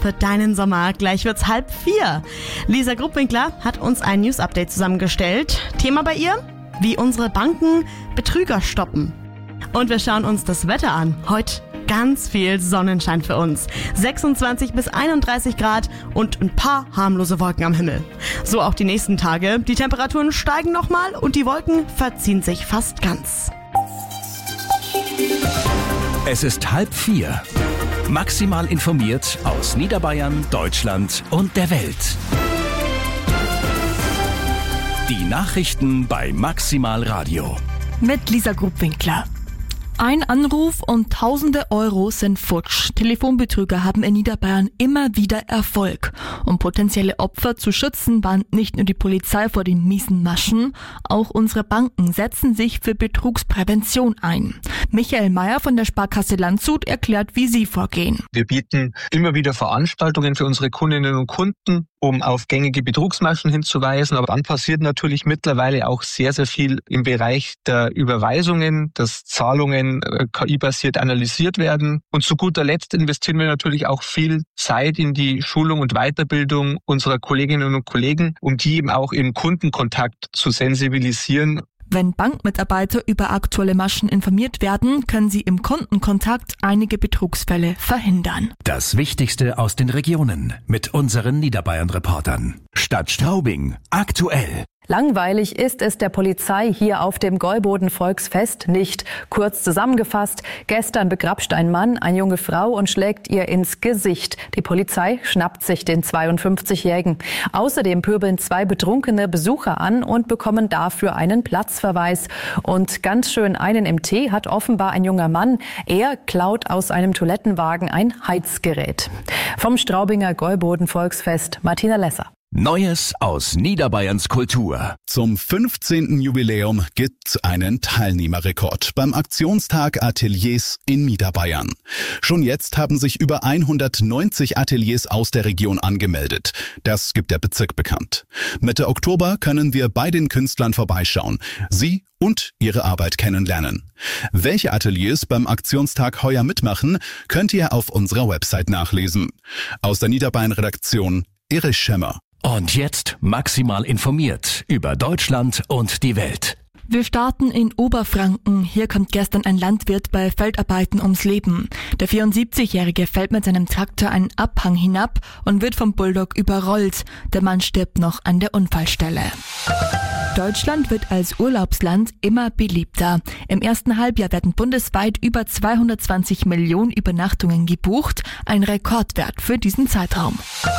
für deinen Sommer. Gleich wird's 3:30. Lisa Gruppwinkler hat uns ein News-Update zusammengestellt. Thema bei ihr? Wie unsere Banken Betrüger stoppen. Und wir schauen uns das Wetter an. Heute ganz viel Sonnenschein für uns. 26 bis 31 Grad und ein paar harmlose Wolken am Himmel. So auch die nächsten Tage. Die Temperaturen steigen nochmal und die Wolken verziehen sich fast ganz. Es ist 3:30. Maximal informiert aus Niederbayern, Deutschland und der Welt. Die Nachrichten bei Maximal Radio. Mit Lisa Gruppwinkler. Ein Anruf und tausende Euro sind futsch. Telefonbetrüger haben in Niederbayern immer wieder Erfolg. Um potenzielle Opfer zu schützen, warnt nicht nur die Polizei vor den miesen Maschen, auch unsere Banken setzen sich für Betrugsprävention ein. Michael Mayer von der Sparkasse Landshut erklärt, wie sie vorgehen. Wir bieten immer wieder Veranstaltungen für unsere Kundinnen und Kunden, um auf gängige Betrugsmaschen hinzuweisen. Aber dann passiert natürlich mittlerweile auch sehr, sehr viel im Bereich der Überweisungen, dass Zahlungen KI-basiert analysiert werden. Und zu guter Letzt investieren wir natürlich auch viel Zeit in die Schulung und Weiterbildung unserer Kolleginnen und Kollegen, um die eben auch im Kundenkontakt zu sensibilisieren. Wenn Bankmitarbeiter über aktuelle Maschen informiert werden, können sie im Kundenkontakt einige Betrugsfälle verhindern. Das Wichtigste aus den Regionen mit unseren Niederbayern-Reportern. Stadt Straubing aktuell. Langweilig ist es der Polizei hier auf dem Gäuboden-Volksfest nicht. Kurz zusammengefasst, gestern begrapscht ein Mann eine junge Frau und schlägt ihr ins Gesicht. Die Polizei schnappt sich den 52-Jährigen. Außerdem pöbeln 2 betrunkene Besucher an und bekommen dafür einen Platzverweis. Und ganz schön einen im Tee hat offenbar ein junger Mann. Er klaut aus einem Toilettenwagen ein Heizgerät. Vom Straubinger Gäuboden-Volksfest, Martina Lesser. Neues aus Niederbayerns Kultur. Zum 15. Jubiläum gibt's einen Teilnehmerrekord beim Aktionstag Ateliers in Niederbayern. Schon jetzt haben sich über 190 Ateliers aus der Region angemeldet. Das gibt der Bezirk bekannt. Mitte Oktober können wir bei den Künstlern vorbeischauen, sie und ihre Arbeit kennenlernen. Welche Ateliers beim Aktionstag heuer mitmachen, könnt ihr auf unserer Website nachlesen. Aus der Niederbayern-Redaktion Erich Schemmer. Und jetzt maximal informiert über Deutschland und die Welt. Wir starten in Oberfranken. Hier kommt gestern ein Landwirt bei Feldarbeiten ums Leben. Der 74-Jährige fällt mit seinem Traktor einen Abhang hinab und wird vom Bulldog überrollt. Der Mann stirbt noch an der Unfallstelle. Deutschland wird als Urlaubsland immer beliebter. Im ersten Halbjahr werden bundesweit über 220 Millionen Übernachtungen gebucht, ein Rekordwert für diesen Zeitraum.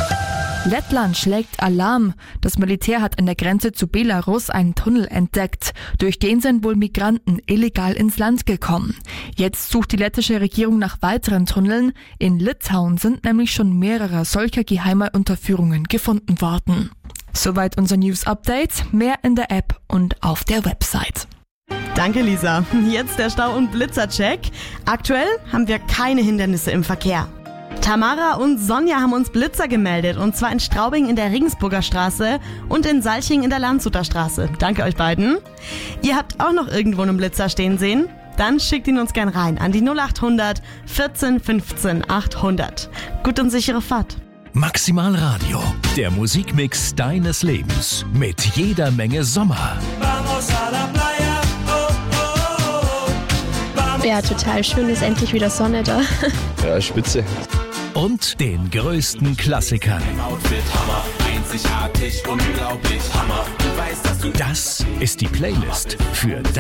Lettland schlägt Alarm. Das Militär hat an der Grenze zu Belarus einen Tunnel entdeckt. Durch den sind wohl Migranten illegal ins Land gekommen. Jetzt sucht die lettische Regierung nach weiteren Tunneln. In Litauen sind nämlich schon mehrere solcher geheimer Unterführungen gefunden worden. Soweit unser News-Update. Mehr in der App und auf der Website. Danke, Lisa. Jetzt der Stau- und Blitzercheck. Aktuell haben wir keine Hindernisse im Verkehr. Tamara und Sonja haben uns Blitzer gemeldet, und zwar in Straubing in der Regensburger Straße und in Salching in der Landshuter Straße. Danke euch beiden. Ihr habt auch noch irgendwo einen Blitzer stehen sehen? Dann schickt ihn uns gern rein an die 0800 14 15 800. Gut und sichere Fahrt. Maximal Radio, der Musikmix deines Lebens mit jeder Menge Sommer. Ja, total schön, ist endlich wieder Sonne da. Ja, spitze. Und den größten Klassikern. Das ist die Playlist für